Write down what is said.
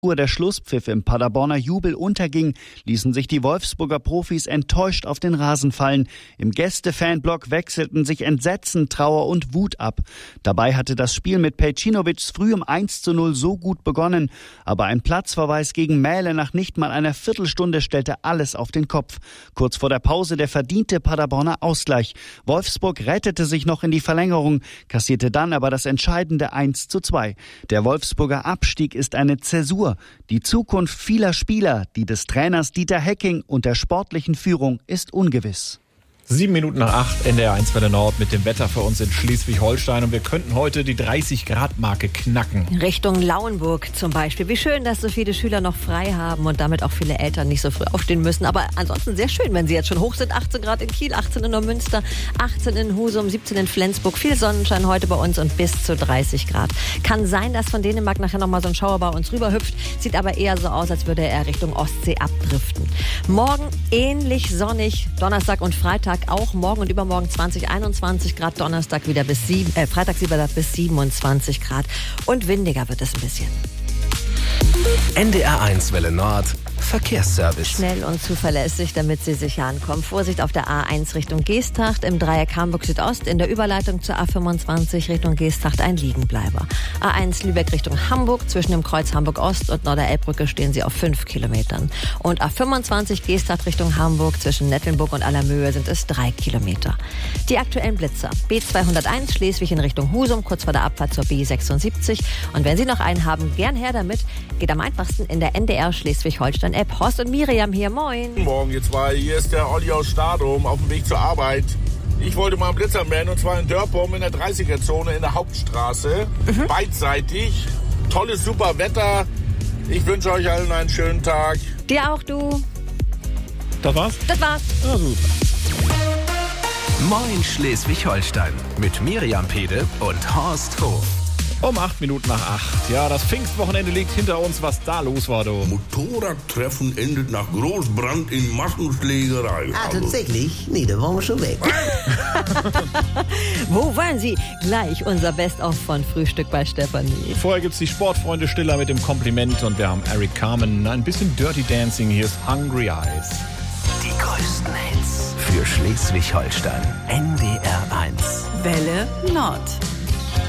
Uhr der Schlusspfiff im Paderborner Jubel unterging, ließen sich die Wolfsburger Profis enttäuscht auf den Rasen fallen. Im Gäste-Fanblock wechselten sich Entsetzen, Trauer und Wut ab. Dabei hatte das Spiel mit Pejcinović früh um 1:0 so gut begonnen. Aber ein Platzverweis gegen Mähle nach nicht mal einer Viertelstunde stellte alles auf den Kopf. Kurz vor der Pause der verdiente Paderborner Ausgleich. Wolfsburg rettete sich noch in die Verlängerung, kassierte dann aber das entscheidende 1:2. Der Wolfsburger Abstieg ist eine Zäsur. Die Zukunft vieler Spieler, die des Trainers Dieter Hecking und der sportlichen Führung ist ungewiss. 7:07, NDR 1 Welle Nord mit dem Wetter für uns in Schleswig-Holstein. Und wir könnten heute die 30-Grad-Marke knacken. Richtung Lauenburg zum Beispiel. Wie schön, dass so viele Schüler noch frei haben und damit auch viele Eltern nicht so früh aufstehen müssen. Aber ansonsten sehr schön, wenn sie jetzt schon hoch sind. 18 Grad in Kiel, 18 in Neumünster, 18 in Husum, 17 in Flensburg. Viel Sonnenschein heute bei uns und bis zu 30 Grad. Kann sein, dass von Dänemark nachher nochmal so ein Schauer bei uns rüberhüpft. Sieht aber eher so aus, als würde er Richtung Ostsee abdriften. Morgen ähnlich sonnig. Donnerstag und Freitag auch, morgen und übermorgen 20, 21 Grad, Donnerstag wieder Freitag wieder bis 27 Grad und windiger wird es ein bisschen. NDR 1 Welle Nord Verkehrsservice. Schnell und zuverlässig, damit Sie sicher ankommen. Vorsicht auf der A1 Richtung Geesthacht, im Dreieck Hamburg Südost, in der Überleitung zur A25 Richtung Geesthacht ein Liegenbleiber. A1 Lübeck Richtung Hamburg, zwischen dem Kreuz Hamburg Ost und Norderelbbrücke stehen Sie auf 5 Kilometern. Und A25 Geesthacht Richtung Hamburg, zwischen Nettelnburg und Allermöhe sind es 3 Kilometer. Die aktuellen Blitzer. B201 Schleswig in Richtung Husum, kurz vor der Abfahrt zur B76. Und wenn Sie noch einen haben, gern her damit. Geht am einfachsten in der NDR Schleswig-Holstein-App. Horst und Miriam hier, moin. Guten Morgen, ihr zwei. Hier ist der Olli aus Stadum auf dem Weg zur Arbeit. Ich wollte mal einen Blitzer melden, und zwar in Dörpum in der 30er-Zone in der Hauptstraße. Beidseitig. Tolles, super Wetter. Ich wünsche euch allen einen schönen Tag. Dir auch, du. Das war's? Das war's. Ja, super. Moin Schleswig-Holstein mit Miriam Pede und Horst Hof. Um 7:08. Ja, das Pfingstwochenende liegt hinter uns. Was da los war, du? Motorradtreffen endet nach Großbrand in Massenschlägerei. Tatsächlich? Nee, da waren wir schon weg. Wo waren Sie? Gleich unser Best-of von Frühstück bei Stefanie. Vorher gibt's die Sportfreunde Stiller mit dem Kompliment und wir haben Eric Carmen. Ein bisschen Dirty Dancing. Hier ist Hungry Eyes. Die größten Hits für Schleswig-Holstein. NDR 1 Welle Nord.